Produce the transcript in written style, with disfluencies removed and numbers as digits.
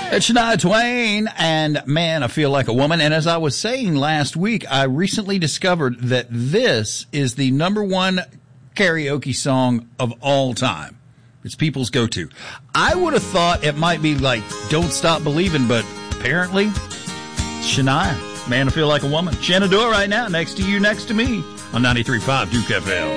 It's Shania Twain and Man, I Feel Like a Woman. And as I was saying last week, I recently discovered that this is the number one karaoke song of all time. It's people's go-to. I would have thought it might be like Don't Stop Believing, but apparently it's Shania. Man, I Feel Like a Woman. Shenandoah right now, next to you, next to me on 93.5 Duke FM.